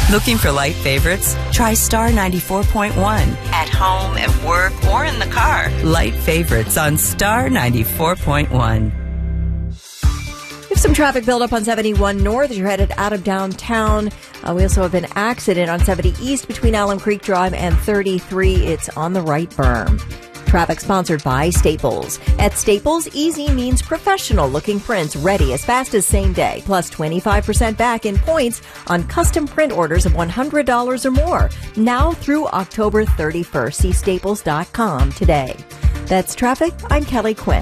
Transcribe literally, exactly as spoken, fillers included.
Looking for light favorites? Try Star ninety-four point one. At home, at work, or in the car. Light favorites on Star ninety-four point one. We have some traffic buildup on seventy-one North as you're headed out of downtown. Uh, we also have an accident on seventy East between Alum Creek Drive and thirty-three. It's on the right berm. Traffic sponsored by Staples. At Staples, easy means professional-looking prints ready as fast as same day, plus twenty-five percent back in points on custom print orders of one hundred dollars or more. Now through October thirty-first. See staples dot com today. That's traffic. I'm Kelly Quinn.